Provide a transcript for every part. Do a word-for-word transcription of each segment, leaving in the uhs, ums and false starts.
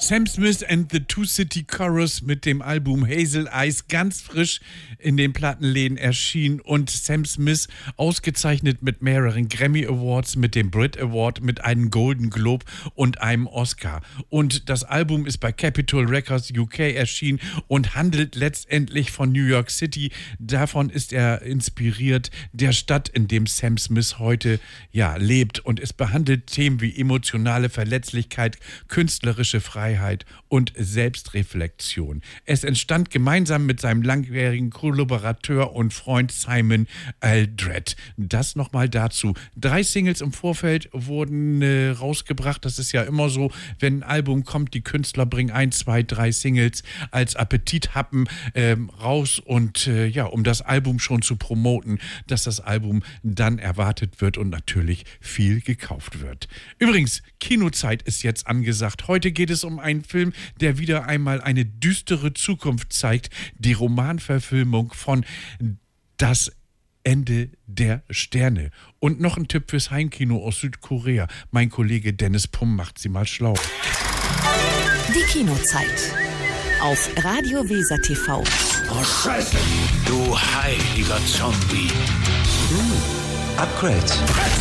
Sam Smith and the Two City Chorus mit dem Album Hazel Eyes, ganz frisch in den Plattenläden erschienen, und Sam Smith ausgezeichnet mit mehreren Grammy Awards, mit dem Brit Award, mit einem Golden Globe und einem Oscar. Und das Album ist bei Capitol Records U K erschienen und handelt letztendlich von New York City. Davon ist er inspiriert, der Stadt, in dem Sam Smith heute ja lebt, und es behandelt Themen wie emotionale Verletzlichkeit, künstlerische Freiheit und Selbstreflexion. Es entstand gemeinsam mit seinem langjährigen Kollaborateur und Freund Simon Aldred. Das nochmal dazu. Drei Singles im Vorfeld wurden äh, rausgebracht. Das ist ja immer so, wenn ein Album kommt, die Künstler bringen ein, zwei, drei Singles als Appetithappen äh, raus, und äh, ja, um das Album schon zu promoten, dass das Album dann erwartet wird und natürlich viel gekauft wird. Übrigens, Kinozeit ist jetzt angesagt. Heute geht es um einen Film, der wieder einmal eine düstere Zukunft zeigt. Die Romanverfilmung von Das Ende der Sterne. Und noch ein Tipp fürs Heimkino aus Südkorea. Mein Kollege Dennis Pumm macht sie mal schlau. Die Kinozeit auf Radio Weser T V. Oh Scheiße! Du heiliger Zombie! Hm. Upgrades.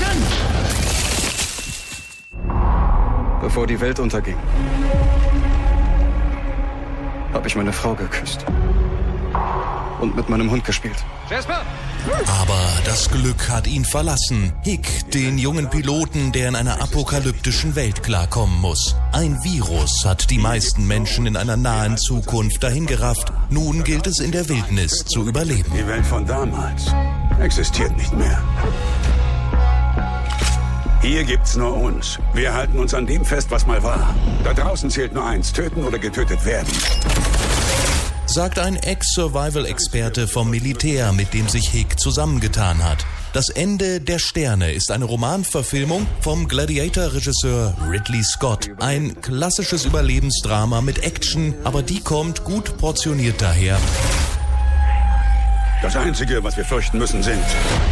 Bevor die Welt unterging, habe ich meine Frau geküsst und mit meinem Hund gespielt. Jasper! Aber das Glück hat ihn verlassen. Hick, den jungen Piloten, der in einer apokalyptischen Welt klarkommen muss. Ein Virus hat die meisten Menschen in einer nahen Zukunft dahingerafft. Nun gilt es in der Wildnis zu überleben. Die Welt von damals existiert nicht mehr. Hier gibt's nur uns. Wir halten uns an dem fest, was mal war. Da draußen zählt nur eins: töten oder getötet werden. Sagt ein Ex-Survival-Experte vom Militär, mit dem sich Hick zusammengetan hat. Das Ende der Sterne ist eine Romanverfilmung vom Gladiator-Regisseur Ridley Scott. Ein klassisches Überlebensdrama mit Action, aber die kommt gut portioniert daher. Das Einzige, was wir fürchten müssen, sind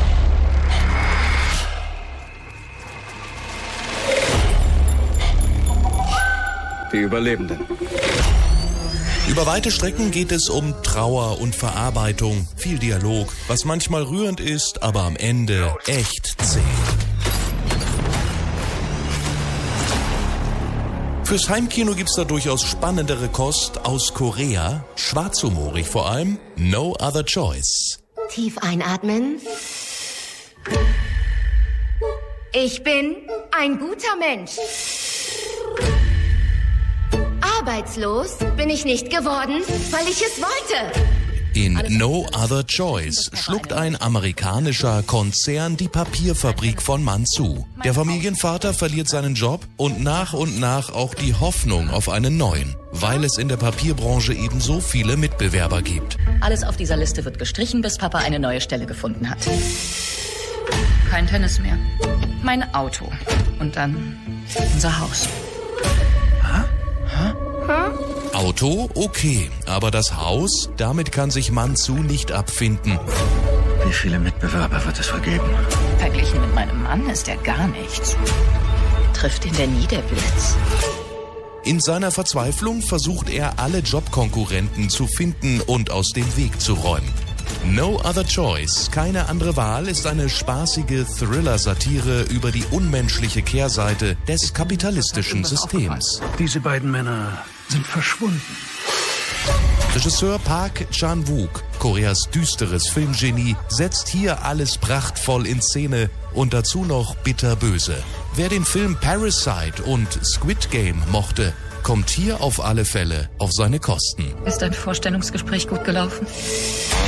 die Überlebenden. Über weite Strecken geht es um Trauer und Verarbeitung, viel Dialog, was manchmal rührend ist, aber am Ende echt zäh. Fürs Heimkino gibt's da durchaus spannendere Kost aus Korea, schwarzhumorig vor allem, No Other Choice. Tief einatmen. Ich bin ein guter Mensch. Arbeitslos bin ich nicht geworden, weil ich es wollte. In No Other Choice schluckt ein amerikanischer Konzern die Papierfabrik von Mansu. Der Familienvater verliert seinen Job und nach und nach auch die Hoffnung auf einen neuen, weil es in der Papierbranche eben so viele Mitbewerber gibt. Alles auf dieser Liste wird gestrichen, bis Papa eine neue Stelle gefunden hat. Kein Tennis mehr. Mein Auto. Und dann unser Haus. Auto, okay, aber das Haus, damit kann sich Mansu nicht abfinden. Wie viele Mitbewerber wird es vergeben? Verglichen mit meinem Mann ist er gar nichts. Trifft ihn denn nie der Blitz? In seiner Verzweiflung versucht er, alle Jobkonkurrenten zu finden und aus dem Weg zu räumen. No Other Choice, keine andere Wahl, ist eine spaßige Thriller-Satire über die unmenschliche Kehrseite des kapitalistischen Systems. Diese beiden Männer sind verschwunden. Regisseur Park Chan-wook, Koreas düsteres Filmgenie, setzt hier alles prachtvoll in Szene und dazu noch bitterböse. Wer den Film Parasite und Squid Game mochte, kommt hier auf alle Fälle auf seine Kosten. Ist dein Vorstellungsgespräch gut gelaufen?